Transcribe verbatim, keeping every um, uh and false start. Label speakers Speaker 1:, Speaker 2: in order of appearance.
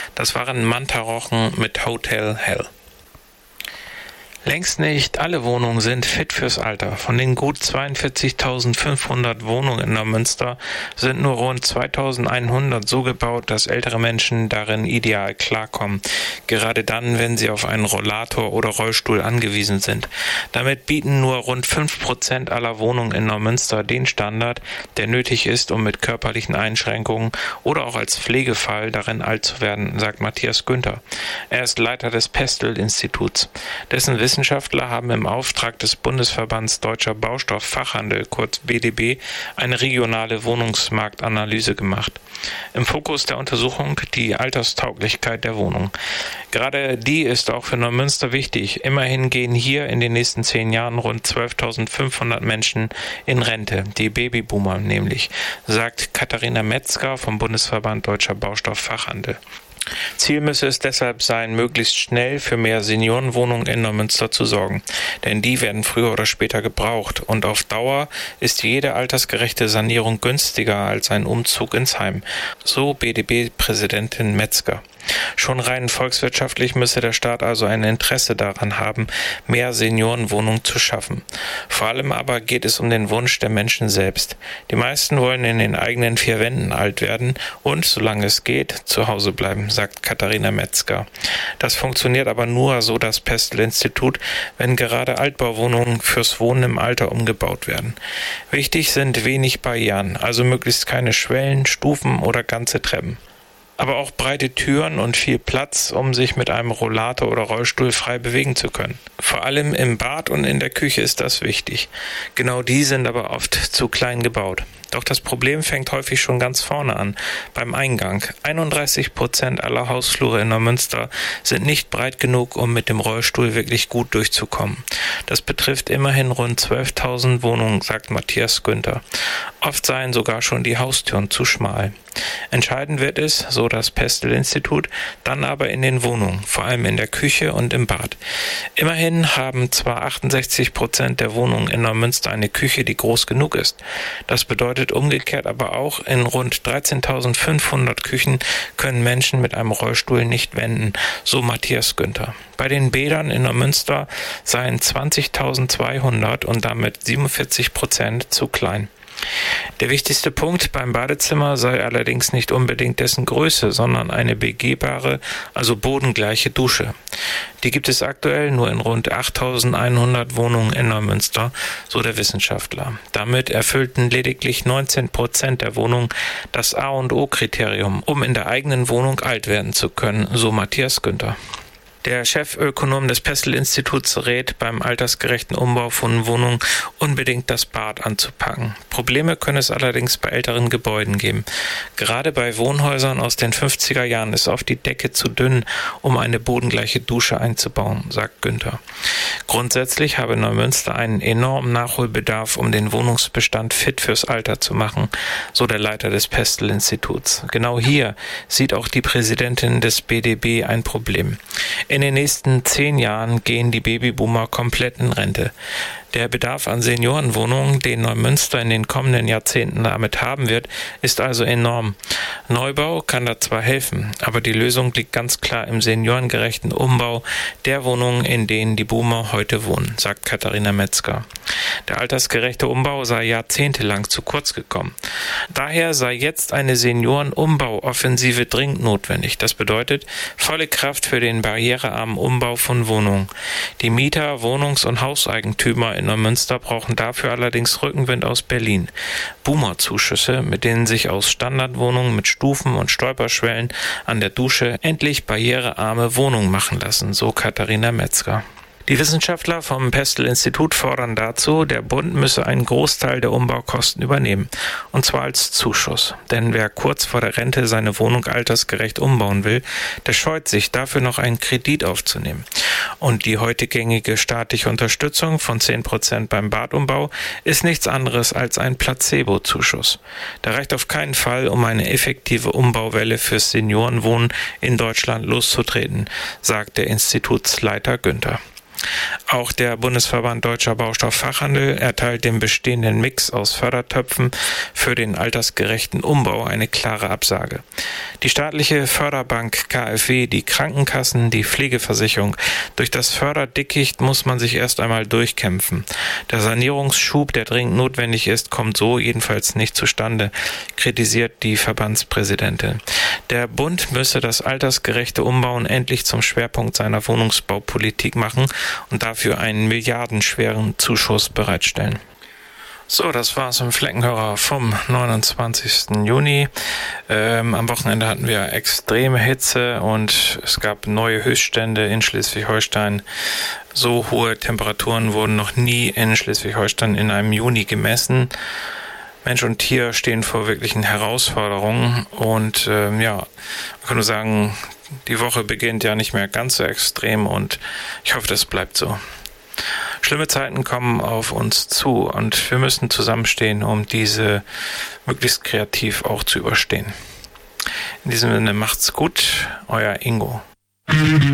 Speaker 1: Das waren Manta Rochen mit Hotel Hell. Längst nicht alle Wohnungen sind fit fürs Alter. Von den gut zweiundvierzigtausendfünfhundert Wohnungen in Neumünster sind nur rund zweitausendeinhundert so gebaut, dass ältere Menschen darin ideal klarkommen. Gerade dann, wenn sie auf einen Rollator oder Rollstuhl angewiesen sind. Damit bieten nur rund fünf Prozent aller Wohnungen in Neumünster den Standard, der nötig ist, um mit körperlichen Einschränkungen oder auch als Pflegefall darin alt zu werden, sagt Matthias Günther. Er ist Leiter des Pestel-Instituts. Dessen Wissenschaftler haben im Auftrag des Bundesverbands Deutscher Baustofffachhandel, kurz B D B, eine regionale Wohnungsmarktanalyse gemacht. Im Fokus der Untersuchung die Alterstauglichkeit der Wohnung. Gerade die ist auch für Neumünster wichtig. Immerhin gehen hier in den nächsten zehn Jahren rund zwölftausendfünfhundert Menschen in Rente, die Babyboomer nämlich, sagt Katharina Metzger vom Bundesverband Deutscher Baustofffachhandel. Ziel müsse es deshalb sein, möglichst schnell für mehr Seniorenwohnungen in Neumünster zu sorgen. Denn die werden früher oder später gebraucht. Und auf Dauer ist jede altersgerechte Sanierung günstiger als ein Umzug ins Heim. So B D B-Präsidentin Metzger. Schon rein volkswirtschaftlich müsse der Staat also ein Interesse daran haben, mehr Seniorenwohnungen zu schaffen. Vor allem aber geht es um den Wunsch der Menschen selbst. Die meisten wollen in den eigenen vier Wänden alt werden und, solange es geht, zu Hause bleiben, sagt Katharina Metzger. Das funktioniert aber nur, so das Pestel-Institut, wenn gerade Altbauwohnungen fürs Wohnen im Alter umgebaut werden. Wichtig sind wenig Barrieren, also möglichst keine Schwellen, Stufen oder ganze Treppen. Aber auch breite Türen und viel Platz, um sich mit einem Rollator oder Rollstuhl frei bewegen zu können. Vor allem im Bad und in der Küche ist das wichtig. Genau die sind aber oft zu klein gebaut. Doch das Problem fängt häufig schon ganz vorne an, beim Eingang. einunddreißig Prozent aller Hausflure in Neumünster sind nicht breit genug, um mit dem Rollstuhl wirklich gut durchzukommen. Das betrifft immerhin rund zwölftausend Wohnungen, sagt Matthias Günther. Oft seien sogar schon die Haustüren zu schmal. Entscheidend wird es, so das Pestel-Institut, dann aber in den Wohnungen, vor allem in der Küche und im Bad. Immerhin haben zwar achtundsechzig Prozent der Wohnungen in Neumünster eine Küche, die groß genug ist. Das bedeutet umgekehrt aber auch, in rund dreizehntausendfünfhundert Küchen können Menschen mit einem Rollstuhl nicht wenden, so Matthias Günther. Bei den Bädern in Neumünster seien zwanzigtausendzweihundert und damit siebenundvierzig Prozent zu klein. Der wichtigste Punkt beim Badezimmer sei allerdings nicht unbedingt dessen Größe, sondern eine begehbare, also bodengleiche Dusche. Die gibt es aktuell nur in rund achttausendeinhundert Wohnungen in Neumünster, so der Wissenschaftler. Damit erfüllten lediglich neunzehn Prozent der Wohnungen das A und O-Kriterium, um in der eigenen Wohnung alt werden zu können, so Matthias Günther. Der Chefökonom des Pestel-Instituts rät, beim altersgerechten Umbau von Wohnungen unbedingt das Bad anzupacken. Probleme können es allerdings bei älteren Gebäuden geben. Gerade bei Wohnhäusern aus den fünfziger Jahren ist oft die Decke zu dünn, um eine bodengleiche Dusche einzubauen, sagt Günther. Grundsätzlich habe Neumünster einen enormen Nachholbedarf, um den Wohnungsbestand fit fürs Alter zu machen, so der Leiter des Pestel-Instituts. Genau hier sieht auch die Präsidentin des B D B ein Problem. In den nächsten zehn Jahren gehen die Babyboomer komplett in Rente. Der Bedarf an Seniorenwohnungen, den Neumünster in den kommenden Jahrzehnten damit haben wird, ist also enorm. Neubau kann da zwar helfen, aber die Lösung liegt ganz klar im seniorengerechten Umbau der Wohnungen, in denen die Boomer heute wohnen, sagt Katharina Metzger. Der altersgerechte Umbau sei jahrzehntelang zu kurz gekommen. Daher sei jetzt eine Seniorenumbauoffensive dringend notwendig. Das bedeutet volle Kraft für den barrierearmen Umbau von Wohnungen. Die Mieter, Wohnungs- und Hauseigentümer in Neumünster brauchen dafür allerdings Rückenwind aus Berlin. Boomer-Zuschüsse, mit denen sich aus Standardwohnungen mit Stufen und Stolperschwellen an der Dusche endlich barrierearme Wohnungen machen lassen, so Katharina Metzger. Die Wissenschaftler vom Pestel-Institut fordern dazu, der Bund müsse einen Großteil der Umbaukosten übernehmen, und zwar als Zuschuss. Denn wer kurz vor der Rente seine Wohnung altersgerecht umbauen will, der scheut sich, dafür noch einen Kredit aufzunehmen. Und die heute gängige staatliche Unterstützung von zehn Prozent beim Badumbau ist nichts anderes als ein Placebo-Zuschuss. Der reicht auf keinen Fall, um eine effektive Umbauwelle fürs Seniorenwohnen in Deutschland loszutreten, sagt der Institutsleiter Günther. Auch der Bundesverband Deutscher Baustofffachhandel erteilt dem bestehenden Mix aus Fördertöpfen für den altersgerechten Umbau eine klare Absage. Die staatliche Förderbank K f W, die Krankenkassen, die Pflegeversicherung. Durch das Förderdickicht muss man sich erst einmal durchkämpfen. Der Sanierungsschub, der dringend notwendig ist, kommt so jedenfalls nicht zustande, kritisiert die Verbandspräsidentin. Der Bund müsse das altersgerechte Umbauen endlich zum Schwerpunkt seiner Wohnungsbaupolitik machen und dafür einen milliardenschweren Zuschuss bereitstellen. So, das war's im Fleckenhörer vom neunundzwanzigsten Juni. Ähm, am Wochenende hatten wir extreme Hitze und es gab neue Höchststände in Schleswig-Holstein. So hohe Temperaturen wurden noch nie in Schleswig-Holstein in einem Juni gemessen. Mensch und Tier stehen vor wirklichen Herausforderungen und ähm, ja, man kann nur sagen, die Woche beginnt ja nicht mehr ganz so extrem und ich hoffe, das bleibt so. Schlimme Zeiten kommen auf uns zu und wir müssen zusammenstehen, um diese möglichst kreativ auch zu überstehen. In diesem Sinne macht's gut, euer Ingo.